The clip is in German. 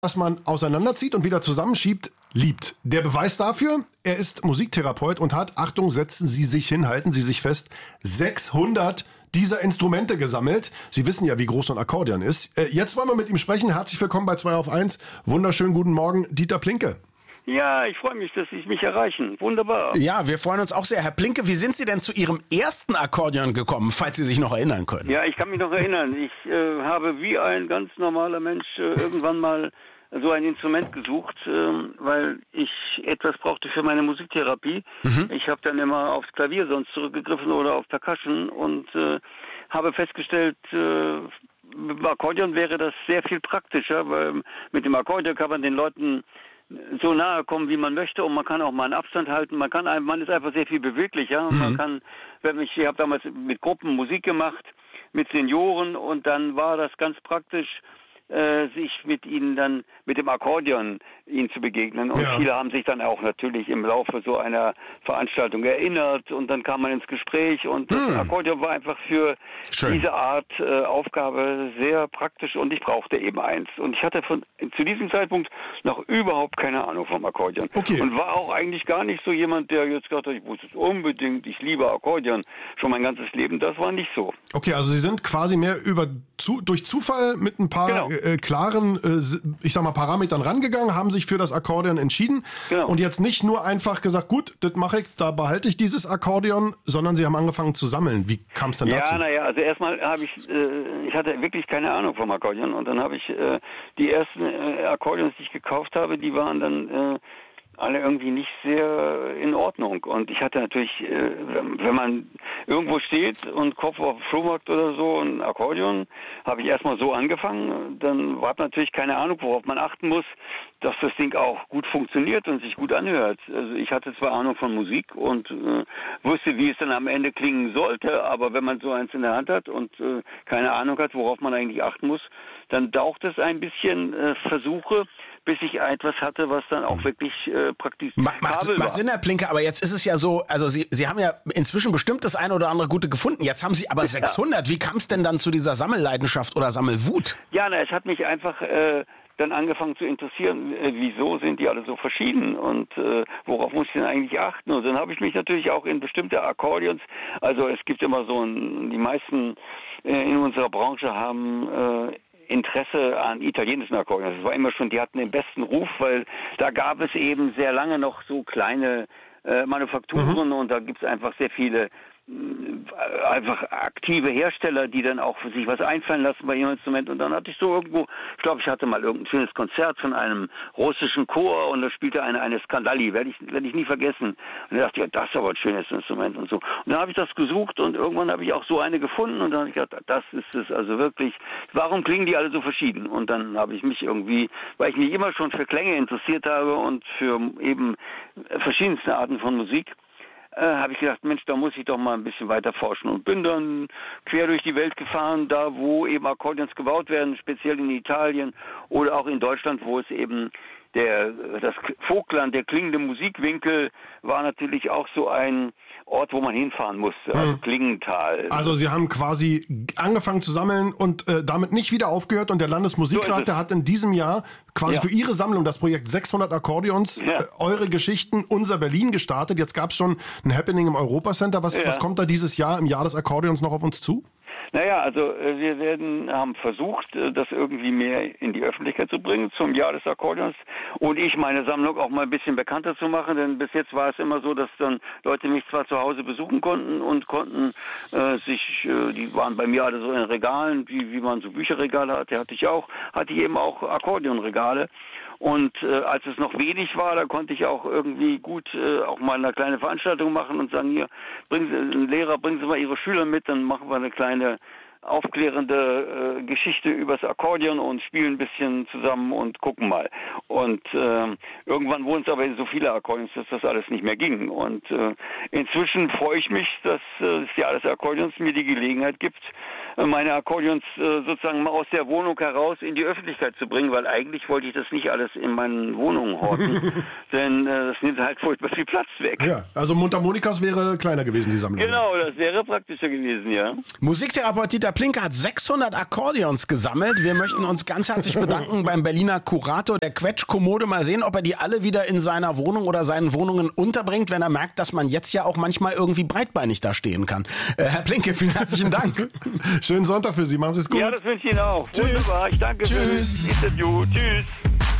was man auseinanderzieht und wieder zusammenschiebt, liebt. Der Beweis dafür, er ist Musiktherapeut und hat, Achtung, setzen Sie sich hin, halten Sie sich fest, 600 dieser Instrumente gesammelt. Sie wissen ja, wie groß so ein Akkordeon ist. Jetzt wollen wir mit ihm sprechen. Herzlich willkommen bei 2 auf 1. Wunderschönen guten Morgen, Dieter Plinke. Ja, ich freue mich, dass Sie mich erreichen. Wunderbar. Ja, wir freuen uns auch sehr. Herr Plinke, wie sind Sie denn zu Ihrem ersten Akkordeon gekommen, falls Sie sich noch erinnern können? Ja, ich kann mich noch erinnern. Ich habe wie ein ganz normaler Mensch irgendwann mal so ein Instrument gesucht, weil ich etwas brauchte für meine Musiktherapie. Ich habe dann immer aufs Klavier sonst zurückgegriffen oder auf Percussion und habe festgestellt, mit dem Akkordeon wäre das sehr viel praktischer, weil mit dem Akkordeon kann man den Leuten so nahe kommen, wie man möchte, und man kann auch mal einen Abstand halten. Man ist einfach sehr viel beweglicher. Man kann, ich habe damals mit Gruppen Musik gemacht, mit Senioren, und dann war das ganz praktisch, sich mit ihnen dann mit dem Akkordeon ihnen zu begegnen. Und viele haben sich dann auch natürlich im Laufe so einer Veranstaltung erinnert, und dann kam man ins Gespräch, und das Akkordeon war einfach für diese Art Aufgabe sehr praktisch, und ich brauchte eben eins. Und ich hatte zu diesem Zeitpunkt noch überhaupt keine Ahnung vom Akkordeon. Und war auch eigentlich gar nicht so jemand, der jetzt gesagt hat, ich muss es unbedingt, ich liebe Akkordeon schon mein ganzes Leben. Das war nicht so. Okay, also Sie sind quasi mehr durch Zufall mit ein paar klaren, ich sag mal, Parametern rangegangen, haben sich für das Akkordeon entschieden und jetzt nicht nur einfach gesagt, gut, das mache ich, da behalte ich dieses Akkordeon, sondern Sie haben angefangen zu sammeln. Wie kam es denn dazu? Ja, also erstmal habe ich hatte wirklich keine Ahnung vom Akkordeon, und dann habe ich die ersten Akkordeons, die ich gekauft habe, die waren dann alle irgendwie nicht sehr in Ordnung. Und ich hatte natürlich, wenn man irgendwo steht und Kopf auf dem Flohmarkt oder so, ein Akkordeon, habe ich erstmal so angefangen. Dann hat man natürlich keine Ahnung, worauf man achten muss, dass das Ding auch gut funktioniert und sich gut anhört. Also ich hatte zwar Ahnung von Musik und wusste, wie es dann am Ende klingen sollte, aber wenn man so eins in der Hand hat und keine Ahnung hat, worauf man eigentlich achten muss, dann dauert es ein bisschen Versuche, bis ich etwas hatte, was dann auch wirklich praktikabel war. Macht Sinn, Herr Plinke, aber jetzt ist es ja so, also Sie haben ja inzwischen bestimmt das eine oder andere Gute gefunden. Jetzt haben Sie aber 600. Wie kam es denn dann zu dieser Sammelleidenschaft oder Sammelwut? Ja, es hat mich einfach dann angefangen zu interessieren, wieso sind die alle so verschieden und worauf muss ich denn eigentlich achten? Und dann habe ich mich natürlich auch in bestimmte Akkordeons, also es gibt immer die meisten in unserer Branche haben Interesse an italienischen Akkordeons. Das war immer schon, die hatten den besten Ruf, weil da gab es eben sehr lange noch so kleine Manufakturen und da gibt es einfach sehr viele einfach aktive Hersteller, die dann auch für sich was einfallen lassen bei ihrem Instrument. Und dann hatte ich so irgendwo, ich glaube, ich hatte mal irgendein schönes Konzert von einem russischen Chor, und da spielte eine Skandali, werde ich nie vergessen. Und da dachte ich, ja, das ist aber ein schönes Instrument und so. Und dann habe ich das gesucht, und irgendwann habe ich auch so eine gefunden, und dann habe ich gedacht, das ist es also wirklich. Warum klingen die alle so verschieden? Und dann habe ich mich irgendwie, weil ich mich immer schon für Klänge interessiert habe und für eben verschiedenste Arten von Musik, habe ich gedacht, Mensch, da muss ich doch mal ein bisschen weiter forschen, und bin dann quer durch die Welt gefahren, da wo eben Akkordeons gebaut werden, speziell in Italien oder auch in Deutschland, wo es eben das Vogtland, der klingende Musikwinkel, war natürlich auch so ein Ort, wo man hinfahren musste, also Klingenthal. Also Sie haben quasi angefangen zu sammeln und damit nicht wieder aufgehört, und der Landesmusikrat, der hat in diesem Jahr quasi für Ihre Sammlung das Projekt 600 Akkordeons, eure Geschichten, unser Berlin gestartet. Jetzt gab es schon ein Happening im Europacenter. Was kommt da dieses Jahr im Jahr des Akkordeons noch auf uns zu? Naja, also wir haben versucht, das irgendwie mehr in die Öffentlichkeit zu bringen zum Jahr des Akkordeons, und ich meine Sammlung auch mal ein bisschen bekannter zu machen, denn bis jetzt war es immer so, dass dann Leute mich zwar zu Hause besuchen konnten und konnten die waren bei mir alle so in Regalen, wie man so Bücherregale hat, hatte ich eben auch Akkordeonregale. Und als es noch wenig war, da konnte ich auch irgendwie gut auch mal eine kleine Veranstaltung machen und sagen, hier, Lehrer, bringen Sie mal Ihre Schüler mit, dann machen wir eine kleine aufklärende Geschichte übers Akkordeon und spielen ein bisschen zusammen und gucken mal. Und irgendwann wurden es aber so viele Akkordeons, dass das alles nicht mehr ging. Und inzwischen freue ich mich, dass das Jahr des Akkordeons mir die Gelegenheit gibt, meine Akkordeons sozusagen mal aus der Wohnung heraus in die Öffentlichkeit zu bringen, weil eigentlich wollte ich das nicht alles in meinen Wohnungen horten, denn das nimmt halt furchtbar viel Platz weg. Ja, also Mundharmonikas wäre kleiner gewesen, die Sammlung. Genau, das wäre praktischer gewesen, ja. Musiktherapeut Dieter Dieter Plinke hat 600 Akkordeons gesammelt. Wir möchten uns ganz herzlich bedanken beim Berliner Kurator der Quetschkommode. Mal sehen, ob er die alle wieder in seiner Wohnung oder seinen Wohnungen unterbringt, wenn er merkt, dass man jetzt ja auch manchmal irgendwie breitbeinig da stehen kann. Herr Plinke, vielen herzlichen Dank. Schönen Sonntag für Sie. Machen Sie es gut. Ja, das wünsche ich Ihnen auch. Tschüss. Wunderbar. Ich danke für das Interview. Tschüss.